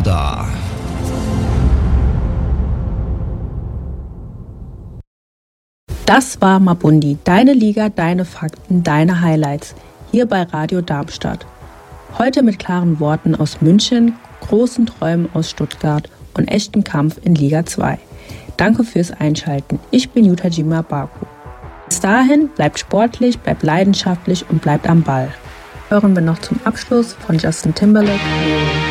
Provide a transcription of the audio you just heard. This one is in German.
Radar. Das war Mabundi, deine Liga, deine Fakten, deine Highlights, hier bei Radio Darmstadt. Heute mit klaren Worten aus München, großen Träumen aus Stuttgart und echtem Kampf in Liga 2. Danke fürs Einschalten. Ich bin Yutajima Baku. Bis dahin, bleibt sportlich, bleibt leidenschaftlich und bleibt am Ball. Hören wir noch zum Abschluss von Justin Timberlake